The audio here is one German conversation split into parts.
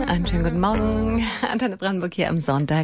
Einen schönen guten Morgen. Antenne Brandenburg hier am Sonntag.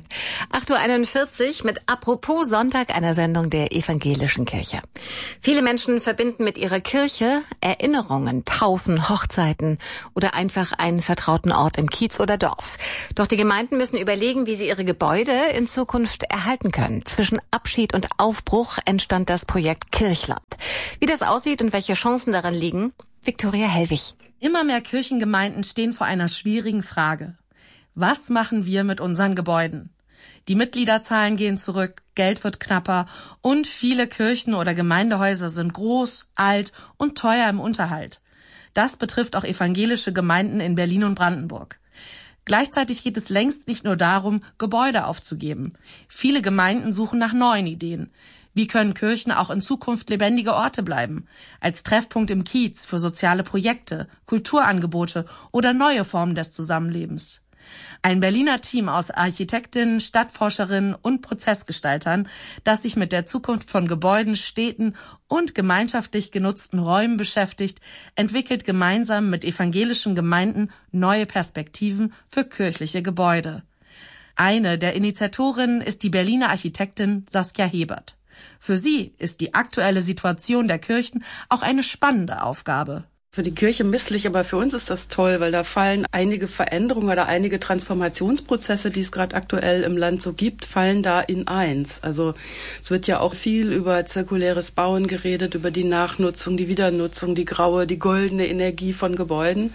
8:41 Uhr mit Apropos Sonntag, einer Sendung der Evangelischen Kirche. Viele Menschen verbinden mit ihrer Kirche Erinnerungen, Taufen, Hochzeiten oder einfach einen vertrauten Ort im Kiez oder Dorf. Doch die Gemeinden müssen überlegen, wie sie ihre Gebäude in Zukunft erhalten können. Zwischen Abschied und Aufbruch entstand das Projekt Kirchland. Wie das aussieht und welche Chancen darin liegen, Viktoria Hellwig. Immer mehr Kirchengemeinden stehen vor einer schwierigen Frage. Was machen wir mit unseren Gebäuden? Die Mitgliederzahlen gehen zurück, Geld wird knapper und viele Kirchen oder Gemeindehäuser sind groß, alt und teuer im Unterhalt. Das betrifft auch evangelische Gemeinden in Berlin und Brandenburg. Gleichzeitig geht es längst nicht nur darum, Gebäude aufzugeben. Viele Gemeinden suchen nach neuen Ideen. Wie können Kirchen auch in Zukunft lebendige Orte bleiben? Als Treffpunkt im Kiez für soziale Projekte, Kulturangebote oder neue Formen des Zusammenlebens. Ein Berliner Team aus Architektinnen, Stadtforscherinnen und Prozessgestaltern, das sich mit der Zukunft von Gebäuden, Städten und gemeinschaftlich genutzten Räumen beschäftigt, entwickelt gemeinsam mit evangelischen Gemeinden neue Perspektiven für kirchliche Gebäude. Eine der Initiatorinnen ist die Berliner Architektin Saskia Hebert. Für sie ist die aktuelle Situation der Kirchen auch eine spannende Aufgabe. Für die Kirche misslich, aber für uns ist das toll, weil da fallen einige Veränderungen oder einige Transformationsprozesse, die es gerade aktuell im Land so gibt, fallen da in eins. Also es wird ja auch viel über zirkuläres Bauen geredet, über die Nachnutzung, die Wiedernutzung, die graue, die goldene Energie von Gebäuden.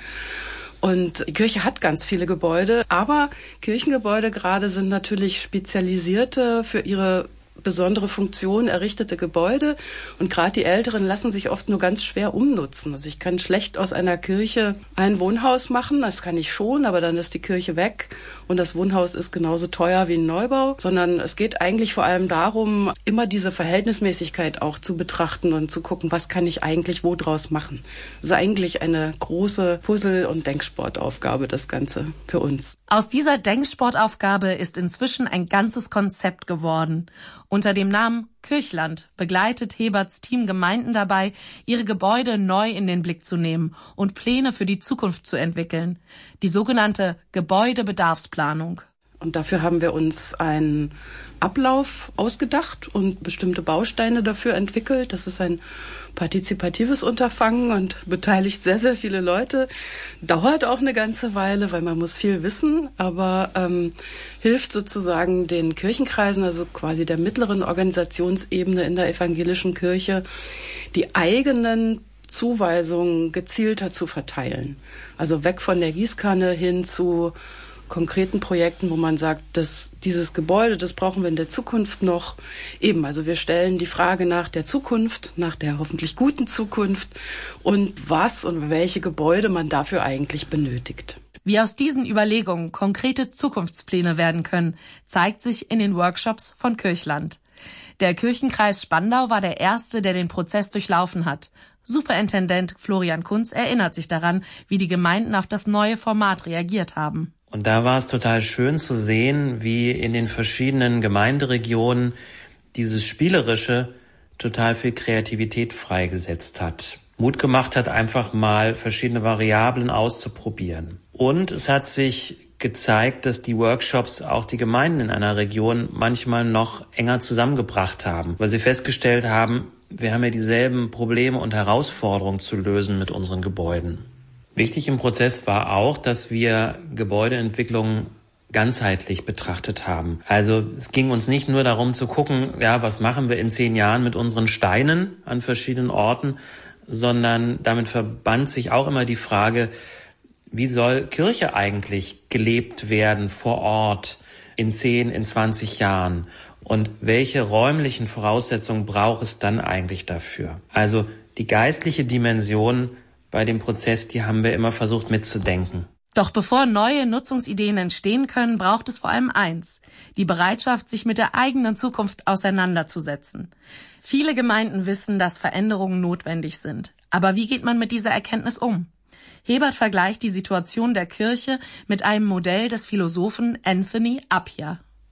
Und die Kirche hat ganz viele Gebäude, aber Kirchengebäude gerade sind natürlich spezialisierte für ihre besondere Funktion errichtete Gebäude und gerade die Älteren lassen sich oft nur ganz schwer umnutzen. Also ich kann schlecht aus einer Kirche ein Wohnhaus machen, das kann ich schon, aber dann ist die Kirche weg und das Wohnhaus ist genauso teuer wie ein Neubau, sondern es geht eigentlich vor allem darum, immer diese Verhältnismäßigkeit auch zu betrachten und zu gucken, was kann ich eigentlich wo draus machen. Das ist eigentlich eine große Puzzle- und Denksportaufgabe, das Ganze für uns. Aus dieser Denksportaufgabe ist inzwischen ein ganzes Konzept geworden. Unter dem Namen Kirchland begleitet Heberts Team Gemeinden dabei, ihre Gebäude neu in den Blick zu nehmen und Pläne für die Zukunft zu entwickeln. Die sogenannte Gebäudebedarfsplanung. Und dafür haben wir uns einen Ablauf ausgedacht und bestimmte Bausteine dafür entwickelt. Das ist ein partizipatives Unterfangen und beteiligt sehr, sehr viele Leute. Dauert auch eine ganze Weile, weil man muss viel wissen, aber hilft sozusagen den Kirchenkreisen, also quasi der mittleren Organisationsebene in der evangelischen Kirche, die eigenen Zuweisungen gezielter zu verteilen. Also weg von der Gießkanne hin zu konkreten Projekten, wo man sagt, dass dieses Gebäude, das brauchen wir in der Zukunft noch. Eben, also wir stellen die Frage nach der Zukunft, nach der hoffentlich guten Zukunft und was und welche Gebäude man dafür eigentlich benötigt. Wie aus diesen Überlegungen konkrete Zukunftspläne werden können, zeigt sich in den Workshops von Kirchland. Der Kirchenkreis Spandau war der erste, der den Prozess durchlaufen hat. Superintendent Florian Kunz erinnert sich daran, wie die Gemeinden auf das neue Format reagiert haben. Und da war es total schön zu sehen, wie in den verschiedenen Gemeinderegionen dieses Spielerische total viel Kreativität freigesetzt hat. Mut gemacht hat, einfach mal verschiedene Variablen auszuprobieren. Und es hat sich gezeigt, dass die Workshops auch die Gemeinden in einer Region manchmal noch enger zusammengebracht haben, weil sie festgestellt haben, wir haben ja dieselben Probleme und Herausforderungen zu lösen mit unseren Gebäuden. Wichtig im Prozess war auch, dass wir Gebäudeentwicklung ganzheitlich betrachtet haben. Also es ging uns nicht nur darum zu gucken, ja, was machen wir in 10 Jahren mit unseren Steinen an verschiedenen Orten, sondern damit verband sich auch immer die Frage, wie soll Kirche eigentlich gelebt werden vor Ort in 10, in 20 Jahren? Und welche räumlichen Voraussetzungen braucht es dann eigentlich dafür? Also die geistliche Dimension bei dem Prozess, die haben wir immer versucht mitzudenken. Doch bevor neue Nutzungsideen entstehen können, braucht es vor allem eins: die Bereitschaft, sich mit der eigenen Zukunft auseinanderzusetzen. Viele Gemeinden wissen, dass Veränderungen notwendig sind. Aber wie geht man mit dieser Erkenntnis um? Hebert vergleicht die Situation der Kirche mit einem Modell des Philosophen Anthony Appiah.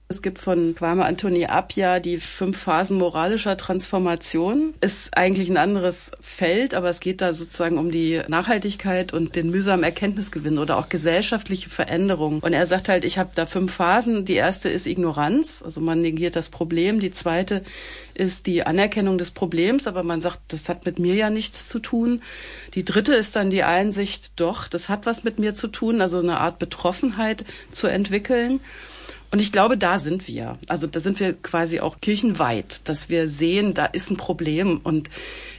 Es gibt von Kwame Anthony Appiah die 5 Phasen moralischer Transformation. Ist eigentlich ein anderes Feld, aber es geht da sozusagen um die Nachhaltigkeit und den mühsamen Erkenntnisgewinn oder auch gesellschaftliche Veränderung. Und er sagt halt, ich habe da 5 Phasen. Die erste ist Ignoranz, also man negiert das Problem. Die zweite ist die Anerkennung des Problems, aber man sagt, das hat mit mir ja nichts zu tun. Die dritte ist dann die Einsicht, doch, das hat was mit mir zu tun, also eine Art Betroffenheit zu entwickeln. Und ich glaube, da sind wir. Also da sind wir quasi auch kirchenweit, dass wir sehen, da ist ein Problem und